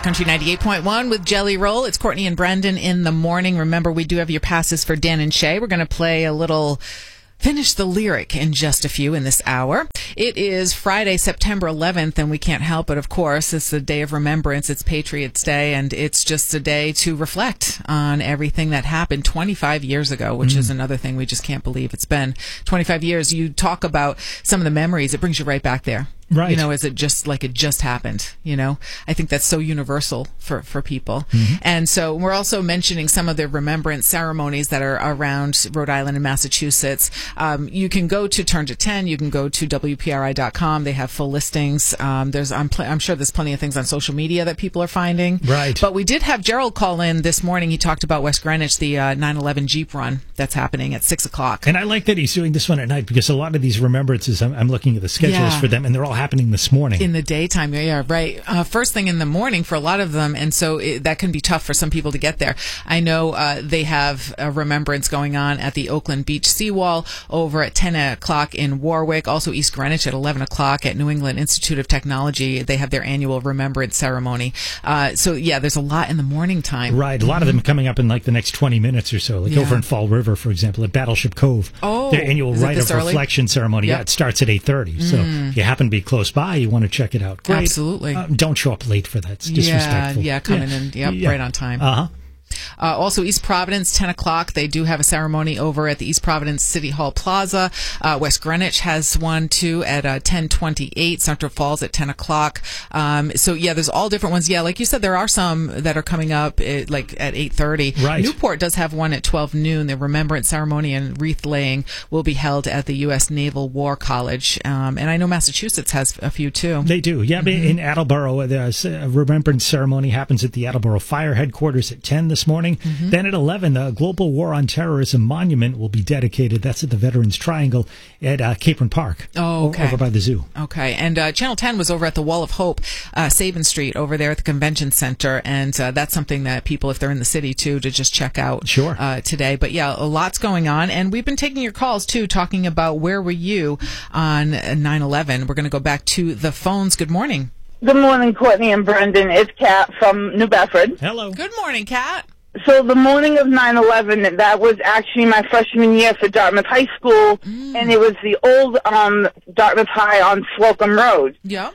Country 98.1 with Jelly Roll. It's Courtney and Brendan in the morning. Remember, we do have your passes for Dan and Shay. We're going to play a little Finish the Lyric in just a few in this hour. It is Friday, September 11th, and we can't help it, of course. It's a day of remembrance. It's Patriots Day, and it's just a day to reflect on everything that happened 25 years ago, which is another thing we just can't believe. It's been 25 years. You talk about some of the memories. It brings you right back there. Right. You know, is it just like it just happened? You know, I think that's so universal for people. And so we're also mentioning some of the remembrance ceremonies that are around Rhode Island and Massachusetts. You can go to Turn to 10. You can go to WPRI.com. They have full listings. I'm sure there's plenty of things on social media that people are finding. Right. But we did have Gerald call in this morning. He talked about West Greenwich, the 9/11 Jeep run that's happening at 6 o'clock. And I like that he's doing this one at night because a lot of these remembrances, I'm looking at the schedules for them, and they're all happening this morning. In the daytime, yeah, right. First thing in the morning for a lot of them, and so that can be tough for some people to get there. I know they have a remembrance going on at the Oakland Beach Seawall over at 10 o'clock in Warwick, also East Greenwich at 11 o'clock at New England Institute of Technology. They have their annual remembrance ceremony. So, yeah, there's a lot in the morning time. Right. A lot of them coming up in like the next 20 minutes or so, like over in Fall River, for example, at Battleship Cove. Oh, their annual Rite of Reflection ceremony. Yep. Yeah, it starts at 8:30. So if you happen to be close by, you want to check it out. Great. Absolutely. Don't show up late for that. It's disrespectful. Yeah, coming in right on time. Also, East Providence, 10 o'clock. They do have a ceremony over at the East Providence City Hall Plaza. West Greenwich has one, too, at 10:28. Central Falls at 10 o'clock. So, yeah, there's all different ones. Yeah, like you said, there are some that are coming up at 8:30. Right. Newport does have one at 12 noon. The remembrance ceremony and wreath laying will be held at the U.S. Naval War College. And I know Massachusetts has a few, too. They do. Yeah, in Attleboro, the remembrance ceremony happens at the Attleboro Fire Headquarters at 10 this morning. Then at 11, the Global War on Terrorism Monument will be dedicated. That's at the Veterans Triangle at Capron Park. Oh, okay. Over by the zoo. Okay. And Channel 10 was over at the Wall of Hope, Sabin Street, over there at the Convention Center. And that's something that people, if they're in the city, too, to just check out today. But, yeah, a lot's going on. And we've been taking your calls, too, talking about where were you on 9/11. We're going to go back to the phones. Good morning. Good morning, Courtney and Brendan. It's Kat from New Bedford. Hello. Good morning, Kat. So the morning of 9/11, that was actually my freshman year for Dartmouth High School, and it was the old Dartmouth High on Slocum Road. Yeah.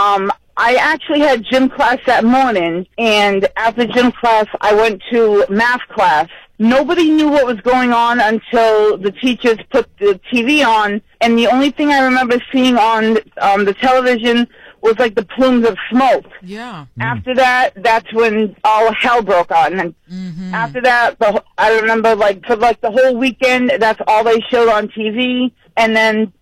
I actually had gym class that morning, and after gym class, I went to math class. Nobody knew what was going on until the teachers put the TV on, and the only thing I remember seeing on the television was like the plumes of smoke. Yeah. After that, that's when all hell broke out. And after that, I remember for the whole weekend, that's all they showed on TV. And then,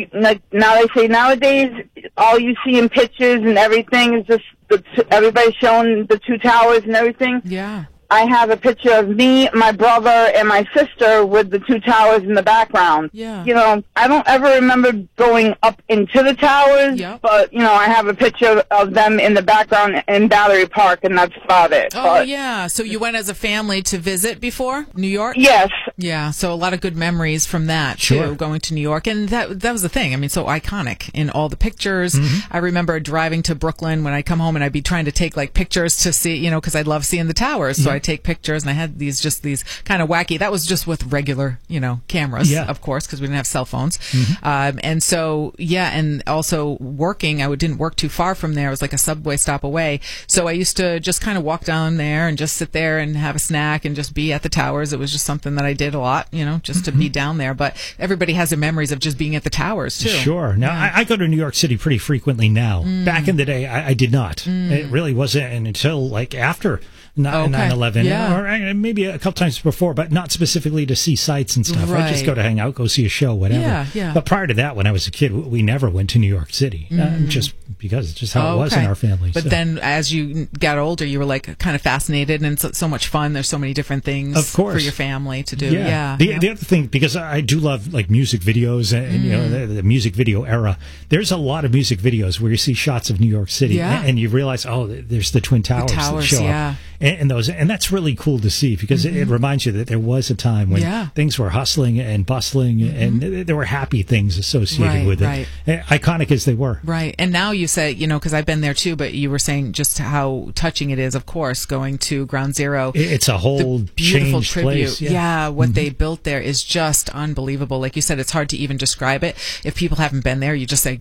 now they say nowadays, all you see in pictures and everything is just everybody showing the two towers and everything. Yeah. I have a picture of me, my brother, and my sister with the two towers in the background. Yeah. You know, I don't ever remember going up into the towers, but, I have a picture of them in the background in Battery Park, and that's about it. Oh, yeah. So you went as a family to visit before New York? Yes. Yeah, so a lot of good memories from that, too, going to New York. And that was the thing. I mean, so iconic in all the pictures. I remember driving to Brooklyn when I come home, and I'd be trying to take, pictures to see, because I love seeing the towers. So I take pictures, and I had these kind of wacky, that was just with regular, cameras, of course, because we didn't have cell phones. And so, and also working, I didn't work too far from there. It was like a subway stop away. So I used to just kind of walk down there and just sit there and have a snack and just be at the towers. It was just something that I did a lot, just to be down there. But everybody has their memories of just being at the towers, too. Sure. Now, I go to New York City pretty frequently now. Back in the day, I did not. It really wasn't until, after 9/11, or maybe a couple times before, but not specifically to see sights and stuff. Right. I'd just go to hang out, go see a show, whatever. Yeah. But prior to that, when I was a kid, we never went to New York City, just because it's just how it was in our family. But then as you got older, you were kind of fascinated, and it's so much fun. There's so many different things of course. For your family to do. The other thing, because I do love music videos and the music video era, there's a lot of music videos where you see shots of New York City and you realize, there's the Twin Towers that show up. and that's really cool to see, because it reminds you that there was a time when things were hustling and bustling, and there were happy things associated with it, iconic as they were. Right. And now you say, because I've been there too, but you were saying just how touching it is, of course, going to Ground Zero. It's a whole beautiful changed tribute. place. Yeah, what they built there is just unbelievable. Like you said, it's hard to even describe it. If people haven't been there, you just say,